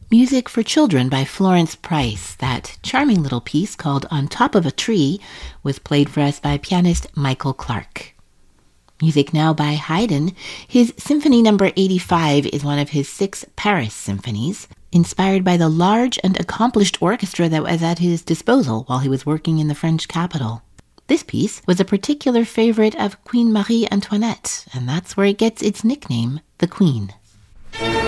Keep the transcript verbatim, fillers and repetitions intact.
Music for Children by Florence Price. That charming little piece called On Top of a Tree was played for us by pianist Michael Clark. Music now by Haydn. His Symphony Number eighty-five is one of his six Paris symphonies, inspired by the large and accomplished orchestra that was at his disposal while he was working in the French capital. This piece was a particular favorite of Queen Marie Antoinette, and that's where it gets its nickname, the Queen.